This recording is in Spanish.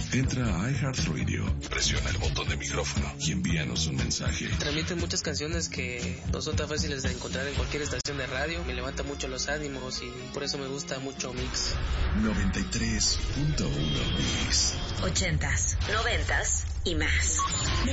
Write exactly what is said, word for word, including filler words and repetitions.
Entra a iHeartRadio, presiona el botón de micrófono y envíanos un mensaje. Transmiten muchas canciones que no son tan fáciles de encontrar en cualquier estación de radio. Me levanta mucho los ánimos y por eso me gusta mucho Mix. noventa y tres punto uno Mix. Ochentas, noventas y más.